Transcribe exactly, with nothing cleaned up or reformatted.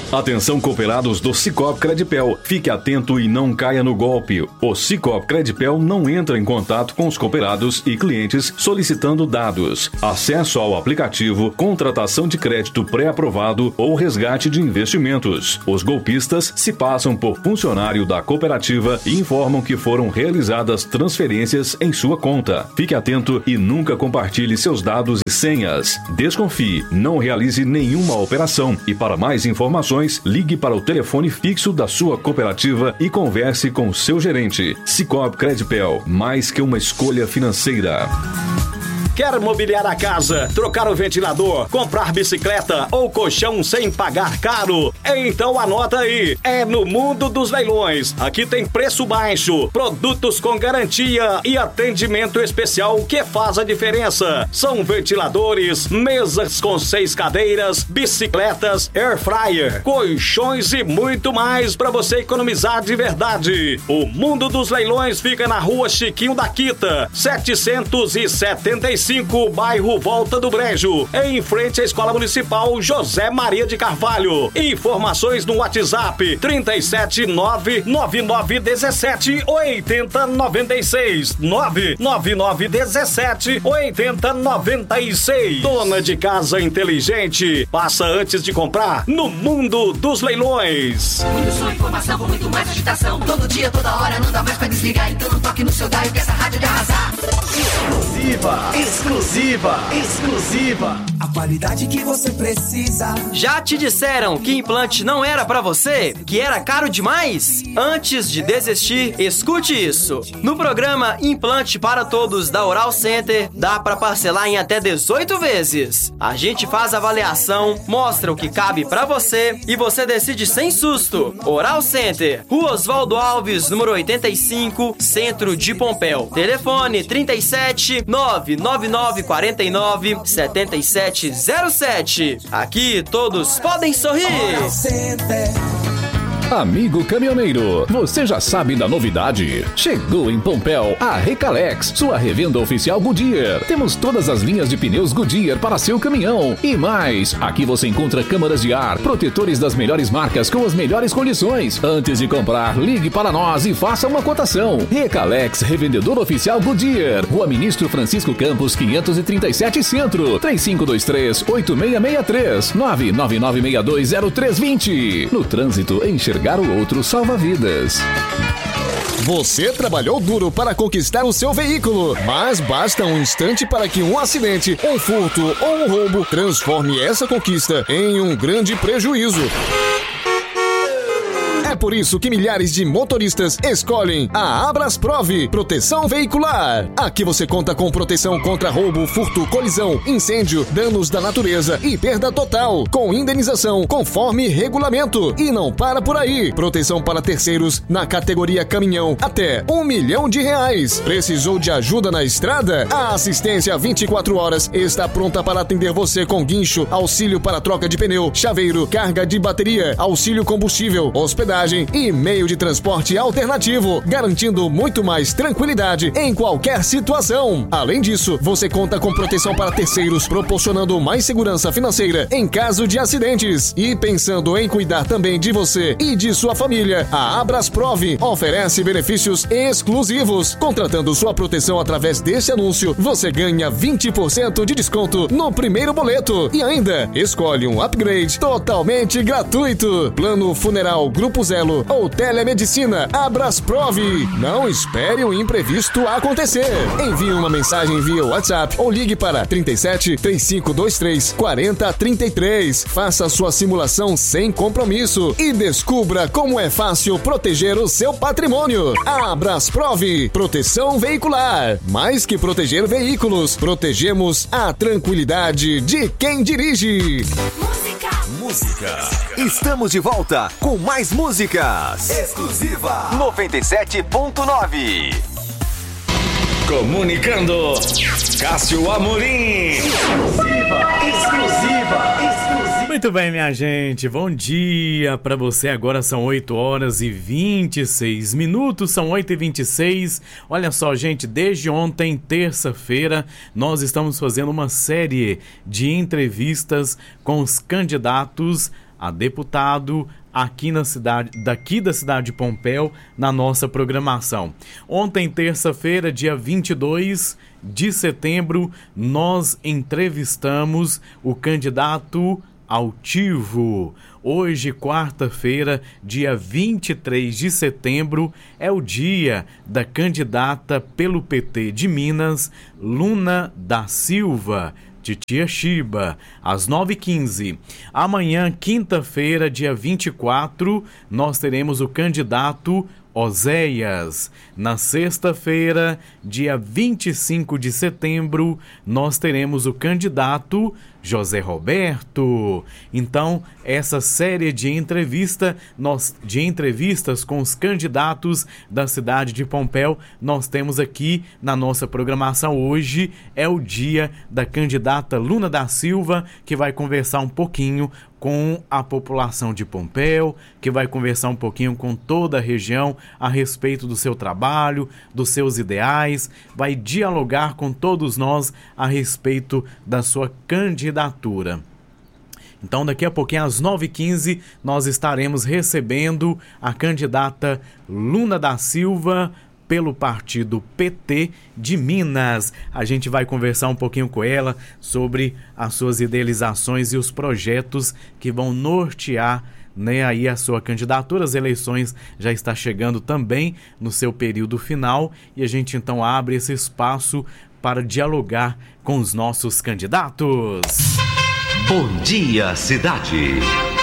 Atenção, cooperados do Sicoob Credipel. Fique atento e não caia no golpe. O Sicoob Credipel não entra em contato com os cooperados e clientes solicitando dados, acesso ao aplicativo, contratação de crédito pré-aprovado ou resgate de investimentos. Os golpistas se passam por funcionário da cooperativa e informam que foram realizadas transferências em sua conta. Fique atento e nunca compartilhe seus dados e senhas. Desconfie, não realize nenhuma operação e para mais informações, ligue para o telefone fixo da sua cooperativa e converse com seu gerente. Sicoob Credipel, mais que uma escolha financeira. Quer mobiliar a casa, trocar o ventilador, comprar bicicleta ou colchão sem pagar caro? Então anota aí, é no Mundo dos Leilões. Aqui tem preço baixo, produtos com garantia e atendimento especial que faz a diferença. São ventiladores, mesas com seis cadeiras, bicicletas, air fryer, colchões e muito mais para você economizar de verdade. O Mundo dos Leilões fica na Rua Chiquinho da Quita, setecentos e setenta e cinco, bairro Volta do Brejo, em frente à Escola Municipal José Maria de Carvalho. Informações no WhatsApp trinta e sete, nove nove nove dezessete, oitenta noventa e seis, nove nove nove dezessete, oitenta noventa e seis. Dona de casa inteligente, passa antes de comprar no Mundo dos Leilões. Muito som, informação com muito mais agitação. Todo dia, toda hora, não dá mais pra desligar. Então não toque no seu dial que essa rádio é de arrasar. Exclusiva, exclusiva, exclusiva. A qualidade que você precisa. Já te disseram que implante não era pra você? Que era caro demais? Antes de desistir, escute isso. No programa Implante para Todos da Oral Center, dá pra parcelar em até dezoito vezes. A gente faz avaliação, mostra o que cabe pra você e você decide sem susto. Oral Center, Rua Oswaldo Alves, número oitenta e cinco, Centro de Pompéu. Telefone trinta e sete, nove nove nove quatro nove, sete sete zero sete. Aqui todos podem sorrir. Amigo caminhoneiro, você já sabe da novidade? Chegou em Pompéu a Recalex, sua revenda oficial Goodyear. Temos todas as linhas de pneus Goodyear para seu caminhão e mais. Aqui você encontra câmaras de ar, protetores das melhores marcas com as melhores condições. Antes de comprar, ligue para nós e faça uma cotação. Recalex, revendedor oficial Goodyear. Rua Ministro Francisco Campos, quinhentos e trinta e sete Centro. três cinco dois três, oito seis seis três, nove nove nove seis dois zero três dois zero. No trânsito, enxergar o outro salva vidas. Você trabalhou duro para conquistar o seu veículo, mas basta um instante para que um acidente, um furto ou um roubo transforme essa conquista em um grande prejuízo. É por isso que milhares de motoristas escolhem a Abrasprov Proteção Veicular. Aqui você conta com proteção contra roubo, furto, colisão, incêndio, danos da natureza e perda total, com indenização conforme regulamento. E não para por aí. Proteção para terceiros na categoria caminhão até um milhão de reais. Precisou de ajuda na estrada? A assistência vinte e quatro horas está pronta para atender você com guincho, auxílio para troca de pneu, chaveiro, carga de bateria, auxílio combustível, hospedagem e meio de transporte alternativo, garantindo muito mais tranquilidade em qualquer situação. Além disso, você conta com proteção para terceiros, proporcionando mais segurança financeira em caso de acidentes. E pensando em cuidar também de você e de sua família, a Abrasprov oferece benefícios exclusivos. Contratando sua proteção através desse anúncio, você ganha vinte por cento de desconto no primeiro boleto e ainda escolhe um upgrade totalmente gratuito. Plano funeral Grupo Zelo ou telemedicina Abrasprov. Não espere o imprevisto acontecer. Envie uma mensagem via WhatsApp ou ligue para trinta e sete, três cinco dois três, quatro zero três três. Faça sua simulação sem compromisso e descubra como é fácil proteger o seu patrimônio. Abrasprov Proteção Veicular. Mais que proteger veículos, protegemos a tranquilidade de quem dirige. Música. Música. Estamos de volta com mais músicas. Exclusiva noventa e sete ponto nove. Comunicando, Cássio Amorim. Exclusiva, exclusiva, exclusiva. Muito bem, minha gente, bom dia pra você. Agora são oito horas e vinte e seis minutos, são oito e vinte e seis. Olha só, gente, desde ontem, terça-feira, nós estamos fazendo uma série de entrevistas com os candidatos a deputado aqui na cidade, daqui da cidade de Pompéu, na nossa programação. Ontem, terça-feira, dia vinte e dois de setembro, nós entrevistamos o candidato altivo. Hoje, quarta-feira, dia vinte e três de setembro, é o dia da candidata pelo P T de Minas, Luna da Silva, Titia Chiba, às nove e quinze. Amanhã, quinta-feira, dia vinte e quatro, nós teremos o candidato Oséias. Na sexta-feira, dia vinte e cinco de setembro, nós teremos o candidato José Roberto. Então, essa série de entrevista, nós, de entrevistas com os candidatos da cidade de Pompéu, nós temos aqui na nossa programação. Hoje é o dia da candidata Luna da Silva, que vai conversar um pouquinho com a população de Pompéu, que vai conversar um pouquinho com toda a região a respeito do seu trabalho, dos seus ideais, vai dialogar com todos nós a respeito da sua candidatura. Então, daqui a pouquinho, às nove e quinze, nós estaremos recebendo a candidata Luna da Silva pelo partido P T de Minas. A gente vai conversar um pouquinho com ela sobre as suas idealizações e os projetos que vão nortear, né, aí a sua candidatura. As eleições já está chegando também no seu período final e a gente então abre esse espaço para dialogar com os nossos candidatos. Bom dia, cidade.